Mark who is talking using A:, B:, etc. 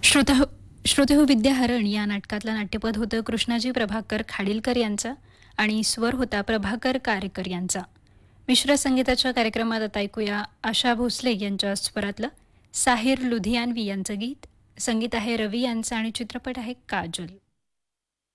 A: श्रोतेहो श्रोतेहो विद्याहरण या नाटकातलं नाट्यपद होतं कृष्णाजी प्रभाकर खाडीलकर यांचा आणि स्वर होता प्रभाकर कारेकर यांचा. मिश्र संगीताच्या कार्यक्रमात आता ऐकूया आशा भोसले यांच्या स्वरातलं साहिर लुधियानवी यांचं गीत. संगीत आहे रवी यांचं आणि चित्रपट आहे काजल.